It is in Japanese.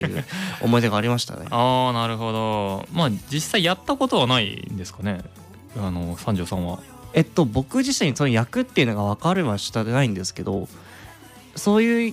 いう思い出がありましたね。 ああなるほど。まあ実際やったことはないんですかね、三条さんは。 僕自身その役っていうのが分かるはしたないんですけど、そういう